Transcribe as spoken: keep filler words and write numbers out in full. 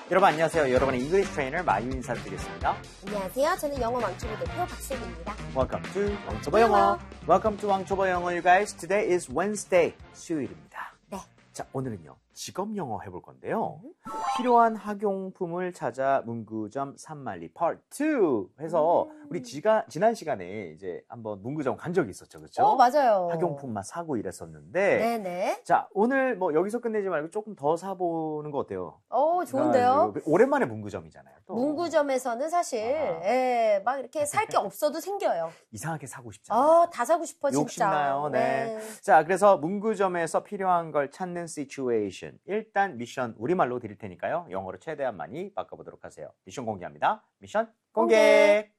여러분 안녕하세요. 여러분의 잉글리시 트레이너 마유 인사드리겠습니다. 안녕하세요. 저는 영어 왕초보 대표 박슬기입니다. Welcome to 왕초보 영어. Welcome to 왕초보 영어, you guys. Today is Wednesday. 수요일입니다. 네. 자, 오늘은요. 직업 영어 해볼 건데요. 음. 필요한 학용품을 찾아 문구점 산말리 Part 투 해서 음. 우리 지가, 지난 시간에 이제 한번 문구점 간 적이 있었죠. 그렇죠? 어, 맞아요. 학용품만 사고 이랬었는데 네네. 자, 오늘 뭐 여기서 끝내지 말고 조금 더 사보는 거 어때요? 어, 좋은데요? 아, 오랜만에 문구점이잖아요. 또. 문구점에서는 사실 예, 막 이렇게 살 게 없어도 생겨요. 이상하게 사고 싶잖아요. 어, 다 사고 싶어 진짜. 욕심나요. 네. 네. 자, 그래서 문구점에서 필요한 걸 찾는 situation. 일단 미션 우리말로 드릴 테니까요. 영어로 최대한 많이 바꿔보도록 하세요. 미션 공개합니다. 미션 공개! 공개.